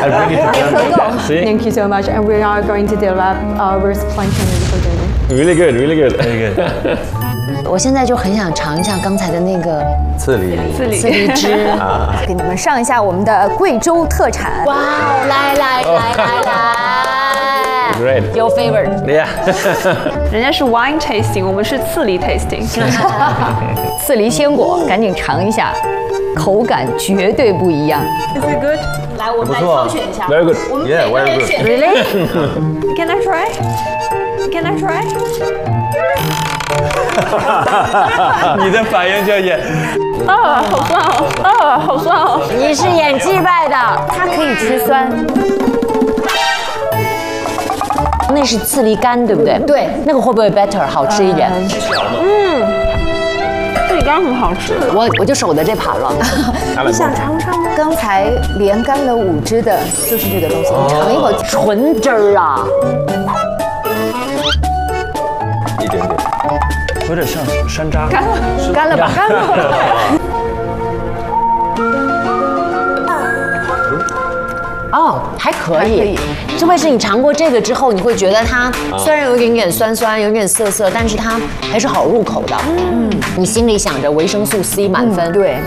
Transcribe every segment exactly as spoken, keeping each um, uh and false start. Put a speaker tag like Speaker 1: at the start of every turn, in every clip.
Speaker 1: I'll bring it to Germany. See?
Speaker 2: Thank you so much. And we are going to develop uh, roast plantain for dinner.
Speaker 1: Really good, really good.
Speaker 3: Very good.
Speaker 4: 我现在就很想尝一下刚才的那个
Speaker 3: 刺梨，
Speaker 4: 刺梨汁啊，
Speaker 5: 给你们上一下我们的贵州特产。
Speaker 4: 哇，来来来来来
Speaker 1: Great.
Speaker 4: Your favorite?
Speaker 1: Yeah.
Speaker 2: 人家是 wine tasting， 我们是刺梨 tasting。
Speaker 5: 刺梨鲜果，赶紧尝一下，口感绝对不一样。
Speaker 2: Is it good?
Speaker 4: 来，我们来挑选一下。
Speaker 1: Very good.
Speaker 4: 我们
Speaker 3: Yeah, very good.
Speaker 4: Really?
Speaker 2: Can I try? Can I try?
Speaker 3: 你的反应就也
Speaker 2: 啊，好酸哦！啊，好酸哦！
Speaker 4: 你是演技派的，
Speaker 5: 它可以吃酸。
Speaker 4: 那是刺梨干，对不对？
Speaker 5: 对，
Speaker 4: 那个会不会 better 好吃一点？
Speaker 2: 嗯，刺梨干很好吃。
Speaker 4: 我我就守着这盘了。
Speaker 5: 你想尝尝吗？刚才连干了五只的，就是这个东西，你尝一口。
Speaker 4: 纯汁儿啊，
Speaker 3: 一点点，
Speaker 1: 有点像山楂。
Speaker 5: 干了，干了吧，干了。
Speaker 4: 哦，还可
Speaker 5: 还可
Speaker 4: 以
Speaker 5: 以。
Speaker 4: 这会是你尝过这个之后，你会觉得它虽然有一点点酸酸，有点涩涩，但是它还是好入口的。嗯，你心里想着维生素 C 满分。
Speaker 5: 嗯，对。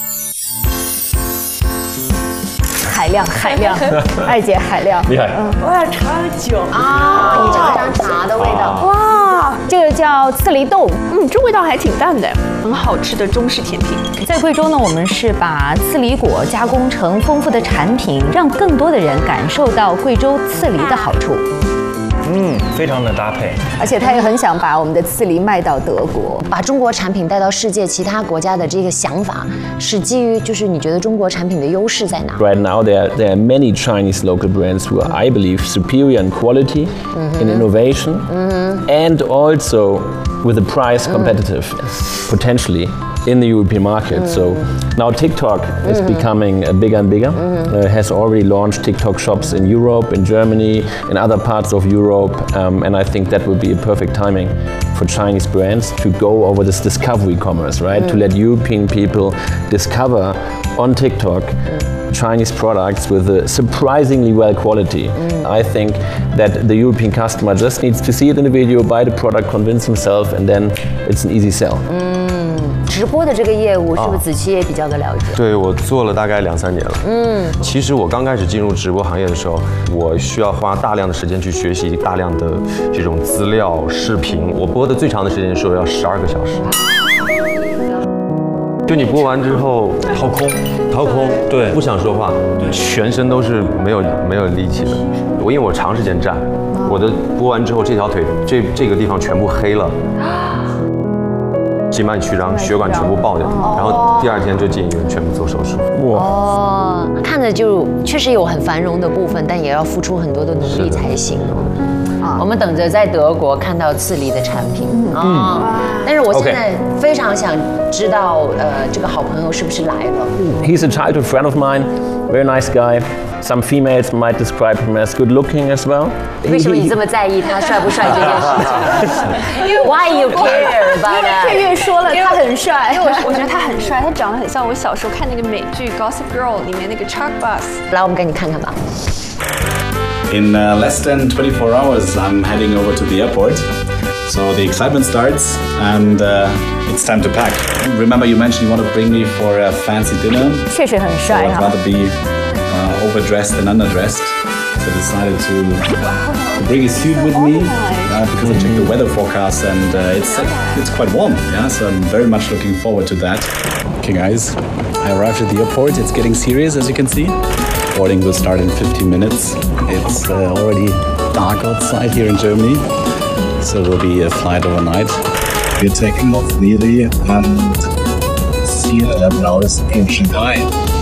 Speaker 5: 海量，海量，艾姐海量。
Speaker 1: 厉害。
Speaker 2: 我要尝酒
Speaker 4: 啊，你尝尝茶的味道。
Speaker 5: 哇，这个叫刺梨豆。
Speaker 2: 嗯，这味道还挺淡的，很好吃的中式甜品。
Speaker 5: 在贵州呢，我们是把刺梨果加工成丰富的产品，让更多的人感受到贵州刺梨的好处。
Speaker 3: 嗯，非常的搭配。
Speaker 5: 而且他也很想把我们的刺梨卖到德国，
Speaker 4: 把中国产品带到世界其他国家的这个想法，是基于就是你觉得中国产品的优势在哪？
Speaker 1: Right now, there, there are many Chinese local brands who are, I believe, superior in quality, mm-hmm. in innovation, mm-hmm. and also with the price competitive, mm-hmm. potentially, in the European market. Mm-hmm. So now TikTok mm-hmm. is becoming bigger and bigger. Mm-hmm. Uh, has already launched TikTok shops in Europe, in Germany, in other parts of Europe, um, and I think that will be a perfect timing for Chinese brands to go over this discovery commerce, right? Mm-hmm. To let European people discover on TikTok mm-hmm. Chinese products with a surprisingly well quality. Mm. I think that the European customer just needs to see it in the video, buy the product, convince himself, and then it's an easy sell.
Speaker 4: 嗯，直播的这个业务是不是子期也比较的了解？
Speaker 3: 对，我做了大概两三年了。嗯，其实我刚开始进入直播行业的时候，我需要花大量的时间去学习大量的这种资料、视频。我播的最长的时间的时候要十二个小时。就你播完之后掏空，掏空，对，不想说话，全身都是没有没有力气的。我因为我长时间站，我的播完之后这条腿这这个地方全部黑了，静脉曲张，血管全部爆掉，然后第二天就进医院全部做手术。
Speaker 4: 哇，哦，看着就确实有很繁荣的部分，但也要付出很多的努力才行哦。我们等着在德国看到刺梨的产品啊！但是我现在非常想知道，呃，这个好朋友是不是来了
Speaker 1: He's a childhood friend of mine, very nice guy. Some females might describe him as good looking as well.
Speaker 4: 为什么你这么在意他帅不帅这件事情？因为 Why you care about that？
Speaker 5: 配乐说了他很帅，
Speaker 2: 因为我我觉得他很帅，他长得很像我小时候看那个美剧《Gossip Girl》里面那个 Chuck Bass。
Speaker 4: 来，我们给你看看吧。
Speaker 6: In uh, less than twenty-four hours, I'm heading over to the airport. So the excitement starts, and uh, it's time to pack. Remember, you mentioned you want to bring me for a fancy dinner.
Speaker 5: 确实很
Speaker 6: So
Speaker 5: 帅
Speaker 6: I'd
Speaker 5: 哈。
Speaker 6: rather be uh, overdressed than underdressed. So I decided to, to bring a suit with me uh, because I checked the weather forecast, and uh, it's it's quite warm. Yeah, so I'm very much looking forward to that. Okay, guys, I arrived at the airport. It's getting serious, as you can see. Boarding will start in fifteen minutes. It's uh, already dark outside here in Germany, so it will be a flight overnight. We're taking off nearly and see uh, now is in Shanghai.